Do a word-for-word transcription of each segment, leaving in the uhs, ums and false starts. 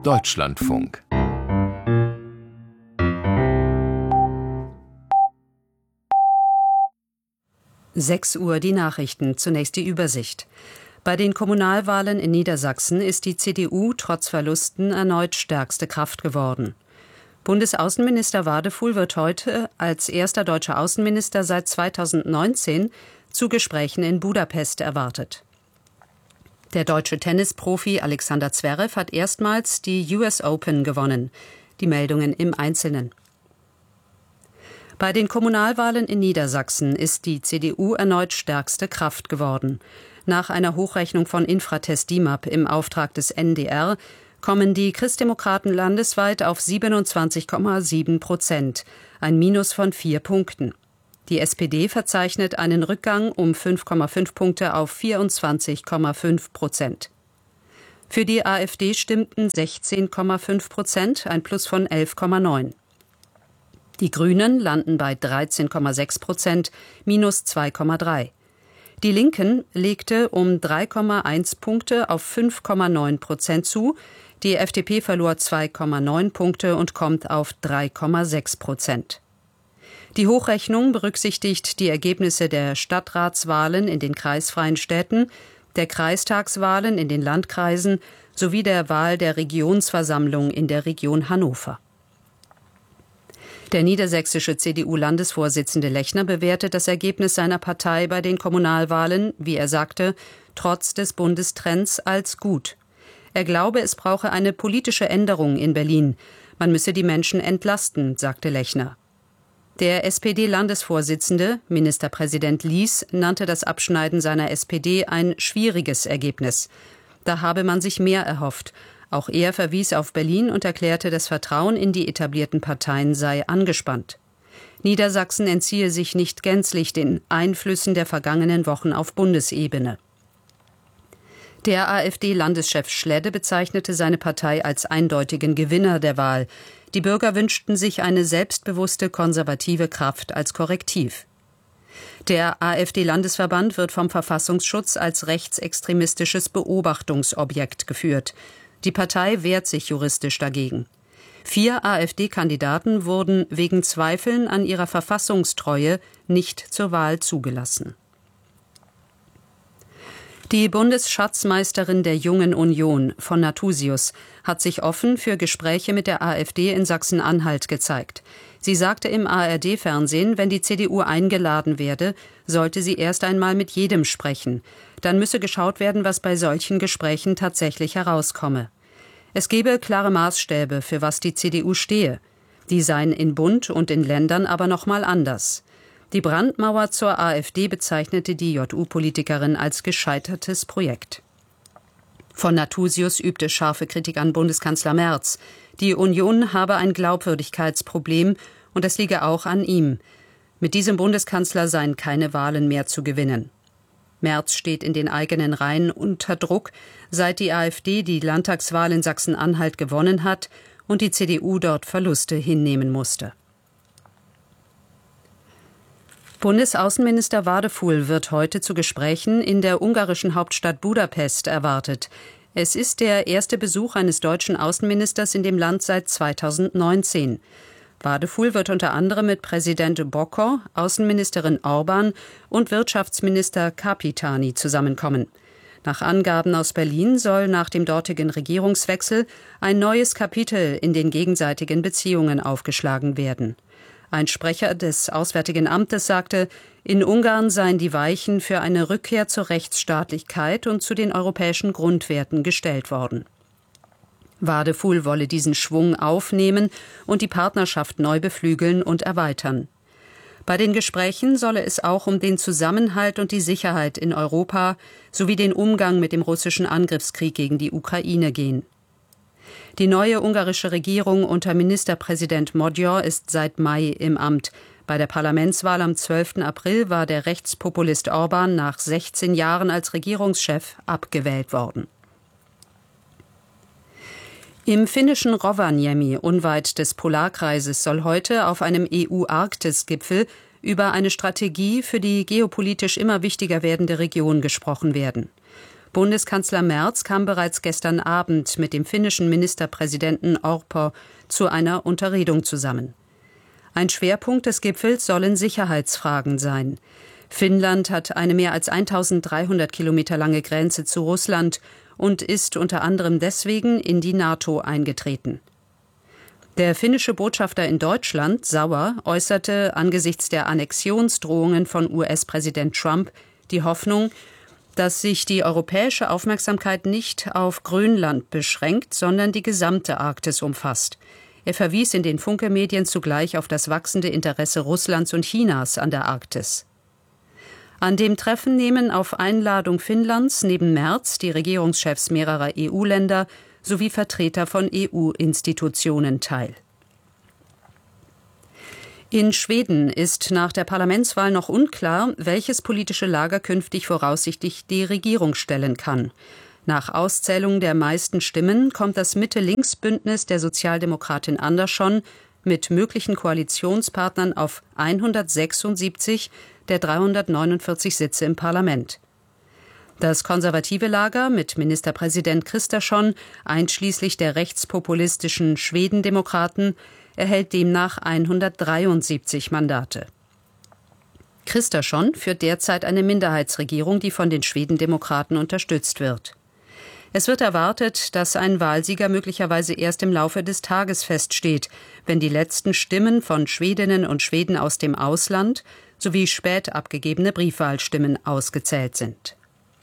Deutschlandfunk. sechs Uhr die Nachrichten, zunächst die Übersicht. Bei den Kommunalwahlen in Niedersachsen ist die C D U trotz Verlusten erneut stärkste Kraft geworden. Bundesaußenminister Wadefuhl wird heute als erster deutscher Außenminister seit zweitausendneunzehn zu Gesprächen in Budapest erwartet. Der deutsche Tennisprofi Alexander Zverev hat erstmals die U S Open gewonnen. Die Meldungen im Einzelnen. Bei den Kommunalwahlen in Niedersachsen ist die C D U erneut stärkste Kraft geworden. Nach einer Hochrechnung von Infratest DIMAP im Auftrag des N D R kommen die Christdemokraten landesweit auf siebenundzwanzig Komma sieben Prozent, ein Minus von vier Punkten. Die S P D verzeichnet einen Rückgang um fünf Komma fünf Punkte auf vierundzwanzig Komma fünf Prozent. Für die AfD stimmten sechzehn Komma fünf Prozent, ein Plus von elf Komma neun. Die Grünen landen bei dreizehn Komma sechs Prozent, minus zwei Komma drei. Die Linken legte um drei Komma eins Punkte auf fünf Komma neun Prozent zu. Die F D P verlor zwei Komma neun Punkte und kommt auf drei Komma sechs Prozent. Die Hochrechnung berücksichtigt die Ergebnisse der Stadtratswahlen in den kreisfreien Städten, der Kreistagswahlen in den Landkreisen sowie der Wahl der Regionsversammlung in der Region Hannover. Der niedersächsische C D U-Landesvorsitzende Lechner bewertet das Ergebnis seiner Partei bei den Kommunalwahlen, wie er sagte, trotz des Bundestrends als gut. Er glaube, es brauche eine politische Änderung in Berlin. Man müsse die Menschen entlasten, sagte Lechner. Der S P D-Landesvorsitzende, Ministerpräsident Lies, nannte das Abschneiden seiner S P D ein schwieriges Ergebnis. Da habe man sich mehr erhofft. Auch er verwies auf Berlin und erklärte, das Vertrauen in die etablierten Parteien sei angespannt. Niedersachsen entziehe sich nicht gänzlich den Einflüssen der vergangenen Wochen auf Bundesebene. Der AfD-Landeschef Schledde bezeichnete seine Partei als eindeutigen Gewinner der Wahl. Die Bürger wünschten sich eine selbstbewusste konservative Kraft als Korrektiv. Der AfD-Landesverband wird vom Verfassungsschutz als rechtsextremistisches Beobachtungsobjekt geführt. Die Partei wehrt sich juristisch dagegen. Vier AfD-Kandidaten wurden wegen Zweifeln an ihrer Verfassungstreue nicht zur Wahl zugelassen. Die Bundesschatzmeisterin der Jungen Union von Nathusius hat sich offen für Gespräche mit der AfD in Sachsen-Anhalt gezeigt. Sie sagte im A R D-Fernsehen, wenn die C D U eingeladen werde, sollte sie erst einmal mit jedem sprechen. Dann müsse geschaut werden, was bei solchen Gesprächen tatsächlich herauskomme. Es gebe klare Maßstäbe, für was die C D U stehe. Die seien in Bund und in Ländern aber noch mal anders. Die Brandmauer zur AfD bezeichnete die J U-Politikerin als gescheitertes Projekt. Von Nathusius übte scharfe Kritik an Bundeskanzler Merz. Die Union habe ein Glaubwürdigkeitsproblem und das liege auch an ihm. Mit diesem Bundeskanzler seien keine Wahlen mehr zu gewinnen. Merz steht in den eigenen Reihen unter Druck, seit die AfD die Landtagswahl in Sachsen-Anhalt gewonnen hat und die C D U dort Verluste hinnehmen musste. Bundesaußenminister Wadefuhl wird heute zu Gesprächen in der ungarischen Hauptstadt Budapest erwartet. Es ist der erste Besuch eines deutschen Außenministers in dem Land seit zweitausendneunzehn. Wadefuhl wird unter anderem mit Präsident Bokor, Außenministerin Orban und Wirtschaftsminister Kapitani zusammenkommen. Nach Angaben aus Berlin soll nach dem dortigen Regierungswechsel ein neues Kapitel in den gegenseitigen Beziehungen aufgeschlagen werden. Ein Sprecher des Auswärtigen Amtes sagte, in Ungarn seien die Weichen für eine Rückkehr zur Rechtsstaatlichkeit und zu den europäischen Grundwerten gestellt worden. Wadefuhl wolle diesen Schwung aufnehmen und die Partnerschaft neu beflügeln und erweitern. Bei den Gesprächen solle es auch um den Zusammenhalt und die Sicherheit in Europa sowie den Umgang mit dem russischen Angriffskrieg gegen die Ukraine gehen. Die neue ungarische Regierung unter Ministerpräsident Magyar ist seit Mai im Amt. Bei der Parlamentswahl am zwölften April war der Rechtspopulist Orban nach sechzehn Jahren als Regierungschef abgewählt worden. Im finnischen Rovaniemi, unweit des Polarkreises, soll heute auf einem E U-Arktis-Gipfel über eine Strategie für die geopolitisch immer wichtiger werdende Region gesprochen werden. Bundeskanzler Merz kam bereits gestern Abend mit dem finnischen Ministerpräsidenten Orpo zu einer Unterredung zusammen. Ein Schwerpunkt des Gipfels sollen Sicherheitsfragen sein. Finnland hat eine mehr als eintausenddreihundert Kilometer lange Grenze zu Russland und ist unter anderem deswegen in die NATO eingetreten. Der finnische Botschafter in Deutschland, Sauer, äußerte angesichts der Annexionsdrohungen von U S-Präsident Trump die Hoffnung, dass sich die europäische Aufmerksamkeit nicht auf Grönland beschränkt, sondern die gesamte Arktis umfasst. Er verwies in den Funke-Medien zugleich auf das wachsende Interesse Russlands und Chinas an der Arktis. An dem Treffen nehmen auf Einladung Finnlands neben Merz die Regierungschefs mehrerer E U-Länder sowie Vertreter von E U-Institutionen teil. In Schweden ist nach der Parlamentswahl noch unklar, welches politische Lager künftig voraussichtlich die Regierung stellen kann. Nach Auszählung der meisten Stimmen kommt das Mitte-Links-Bündnis der Sozialdemokratin Andersson mit möglichen Koalitionspartnern auf hundertsechsundsiebzig der dreihundertneunundvierzig Sitze im Parlament. Das konservative Lager mit Ministerpräsident Kristersson, einschließlich der rechtspopulistischen Schwedendemokraten, erhält demnach hundertdreiundsiebzig Mandate. Kristersson führt derzeit eine Minderheitsregierung, die von den Schwedendemokraten unterstützt wird. Es wird erwartet, dass ein Wahlsieger möglicherweise erst im Laufe des Tages feststeht, wenn die letzten Stimmen von Schwedinnen und Schweden aus dem Ausland sowie spät abgegebene Briefwahlstimmen ausgezählt sind.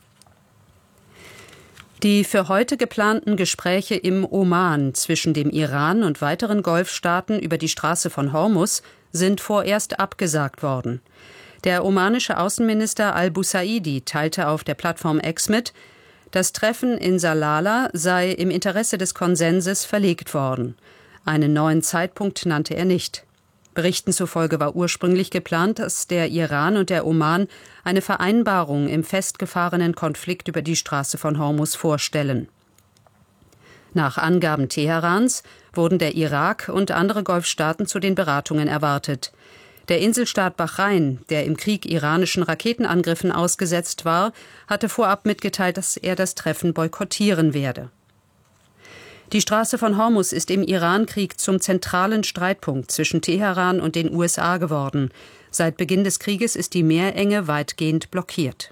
Die für heute geplanten Gespräche im Oman zwischen dem Iran und weiteren Golfstaaten über die Straße von Hormuz sind vorerst abgesagt worden. Der omanische Außenminister al-Busaidi teilte auf der Plattform X mit, das Treffen in Salalah sei im Interesse des Konsenses verlegt worden. Einen neuen Zeitpunkt nannte er nicht. Berichten zufolge war ursprünglich geplant, dass der Iran und der Oman eine Vereinbarung im festgefahrenen Konflikt über die Straße von Hormuz vorstellen. Nach Angaben Teherans wurden der Irak und andere Golfstaaten zu den Beratungen erwartet. Der Inselstaat Bahrain, der im Krieg iranischen Raketenangriffen ausgesetzt war, hatte vorab mitgeteilt, dass er das Treffen boykottieren werde. Die Straße von Hormuz ist im Iran-Krieg zum zentralen Streitpunkt zwischen Teheran und den U S A geworden. Seit Beginn des Krieges ist die Meerenge weitgehend blockiert.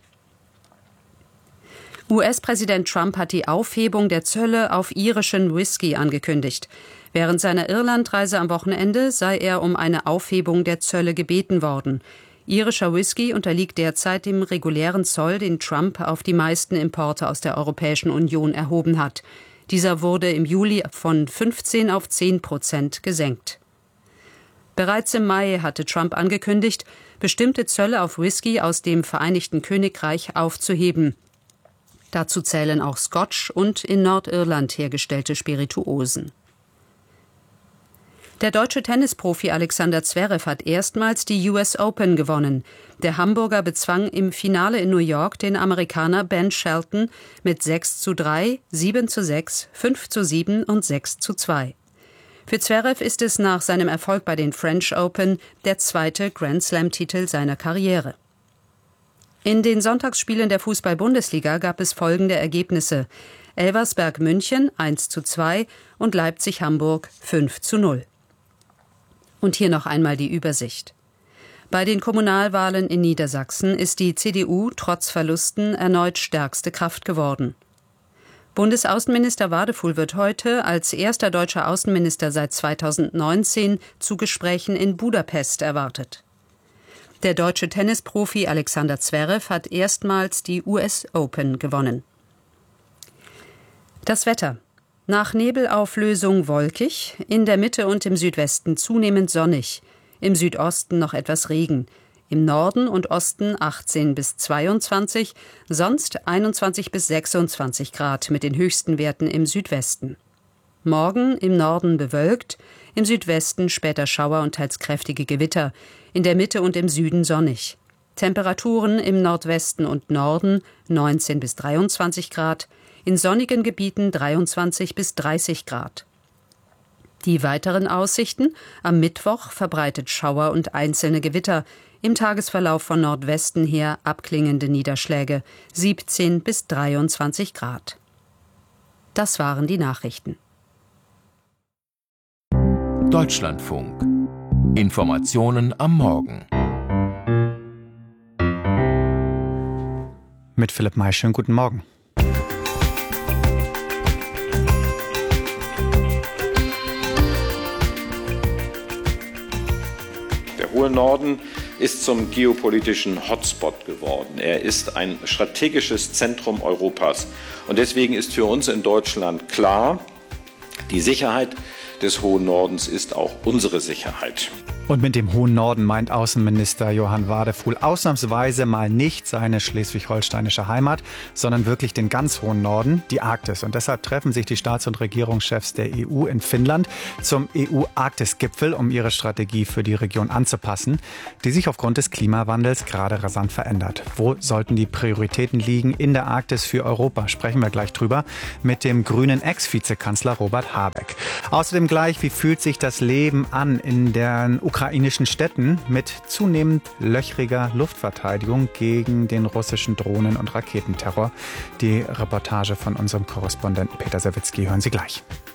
U S-Präsident Trump hat die Aufhebung der Zölle auf irischen Whisky angekündigt. Während seiner Irlandreise am Wochenende sei er um eine Aufhebung der Zölle gebeten worden. Irischer Whisky unterliegt derzeit dem regulären Zoll, den Trump auf die meisten Importe aus der Europäischen Union erhoben hat. Dieser wurde im Juli von fünfzehn auf zehn Prozent gesenkt. Bereits im Mai hatte Trump angekündigt, bestimmte Zölle auf Whisky aus dem Vereinigten Königreich aufzuheben. Dazu zählen auch Scotch und in Nordirland hergestellte Spirituosen. Der deutsche Tennisprofi Alexander Zverev hat erstmals die U S Open gewonnen. Der Hamburger bezwang im Finale in New York den Amerikaner Ben Shelton mit sechs zu drei, sieben zu sechs, fünf zu sieben und sechs zu zwei. Für Zverev ist es nach seinem Erfolg bei den French Open der zweite Grand-Slam-Titel seiner Karriere. In den Sonntagsspielen der Fußball-Bundesliga gab es folgende Ergebnisse: Elversberg München eins zu zwei und Leipzig-Hamburg fünf zu null. Und hier noch einmal die Übersicht. Bei den Kommunalwahlen in Niedersachsen ist die C D U trotz Verlusten erneut stärkste Kraft geworden. Bundesaußenminister Wadefuhl wird heute als erster deutscher Außenminister seit zweitausendneunzehn zu Gesprächen in Budapest erwartet. Der deutsche Tennisprofi Alexander Zverev hat erstmals die U S Open gewonnen. Das Wetter. Nach Nebelauflösung wolkig, in der Mitte und im Südwesten zunehmend sonnig, im Südosten noch etwas Regen, im Norden und Osten achtzehn bis zweiundzwanzig, sonst einundzwanzig bis sechsundzwanzig Grad mit den höchsten Werten im Südwesten. Morgen im Norden bewölkt, im Südwesten später Schauer und teils kräftige Gewitter, in der Mitte und im Süden sonnig. Temperaturen im Nordwesten und Norden neunzehn bis dreiundzwanzig Grad, in sonnigen Gebieten dreiundzwanzig bis dreißig Grad. Die weiteren Aussichten: Am Mittwoch verbreitet Schauer und einzelne Gewitter. Im Tagesverlauf von Nordwesten her abklingende Niederschläge, siebzehn bis dreiundzwanzig Grad. Das waren die Nachrichten. Deutschlandfunk. Informationen am Morgen. Mit Philipp May, schönen guten Morgen. Der hohe Norden ist zum geopolitischen Hotspot geworden. Er ist ein strategisches Zentrum Europas. Und deswegen ist für uns in Deutschland klar, die Sicherheit des hohen Nordens ist auch unsere Sicherheit. Und mit dem hohen Norden meint Außenminister Johann Wadefuhl ausnahmsweise mal nicht seine schleswig-holsteinische Heimat, sondern wirklich den ganz hohen Norden, die Arktis. Und deshalb treffen sich die Staats- und Regierungschefs der E U in Finnland zum E U-Arktis-Gipfel, um ihre Strategie für die Region anzupassen, die sich aufgrund des Klimawandels gerade rasant verändert. Wo sollten die Prioritäten liegen in der Arktis für Europa? Sprechen wir gleich drüber mit dem grünen Ex-Vizekanzler Robert Habeck. Außerdem gleich, wie fühlt sich das Leben an in den ukrainischen Städten mit zunehmend löchriger Luftverteidigung gegen den russischen Drohnen- und Raketenterror. Die Reportage von unserem Korrespondenten Peter Sawicki hören Sie gleich.